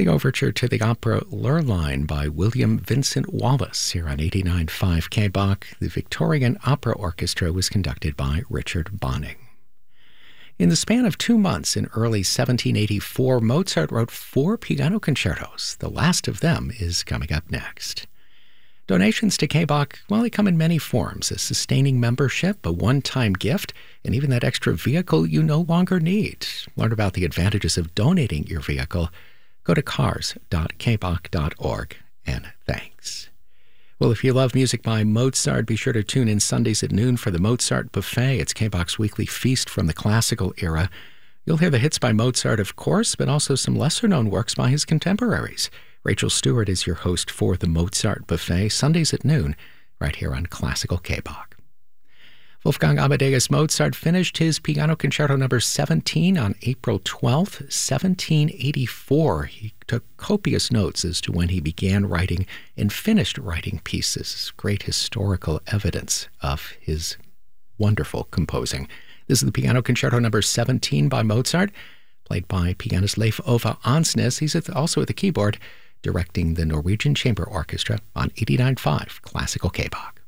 The overture to the opera Lurline by William Vincent Wallace here on 89.5 KBOC. The Victorian Opera Orchestra was conducted by Richard Bonning. In the span of 2 months in early 1784, Mozart wrote 4 piano concertos. The last of them is coming up next. Donations to KBOC, well, they come in many forms: a sustaining membership, a one-time gift, and even that extra vehicle you no longer need. Learn about the advantages of donating your vehicle. Go to cars.kboc.org, and thanks. Well, if you love music by Mozart, be sure to tune in Sundays at noon for the Mozart Buffet. It's KBOC's weekly feast from the classical era. You'll hear the hits by Mozart, of course, but also some lesser-known works by his contemporaries. Rachel Stewart is your host for the Mozart Buffet, Sundays at noon, right here on Classical KBOC. Wolfgang Amadeus Mozart finished his Piano Concerto No. 17 on April 12th, 1784. He took copious notes as to when he began writing and finished writing pieces. Great historical evidence of his wonderful composing. This is the Piano Concerto No. 17 by Mozart, played by pianist Leif Ove Ansnes. He's also at the keyboard, directing the Norwegian Chamber Orchestra on 89.5 Classical KBOC.